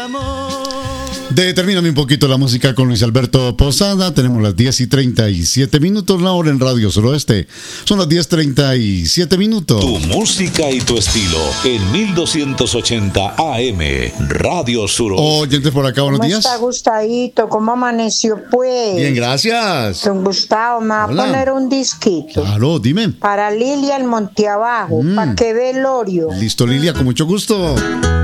Determíname un poquito la música con Luis Alberto Posada. Tenemos las 10:37, la hora en Radio Suroeste. Son las 10:37. Tu música y tu estilo en 1280 AM, Radio Suroeste. Oyentes por acá, buenos días. ¿Cómo está Gustavito? ¿Cómo amaneció, pues? Bien, gracias. Don Gustavo, me va a poner un disquito. Claro, dime. Para Lilia el Monteabajo, para qué velorio. Listo, Lilia, con mucho gusto.